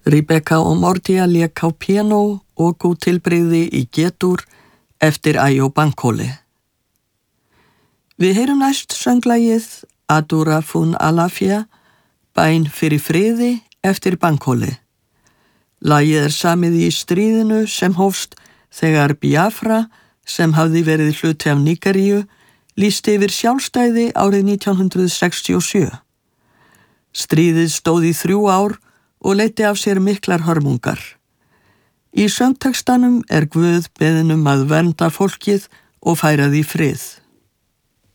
Rebecca og Mordia lék á píanó og tilbrigði í G-dúr eftir Ayo Bankole. Við heyrum næst sönglagið Adura fún Alafia, bæn fyrir friði eftir Bankole. Lagið samið í stríðinu sem hófst þegar Biafra, sem hafði verið hluti af Nígeríu, lýsti yfir sjálfstæði árið 1967. Stríðið stóð í 3 ár og leiddi af sér miklar hörmungar. Í söngtextanum Guð beðinn að vernda fólkið og færa því frið.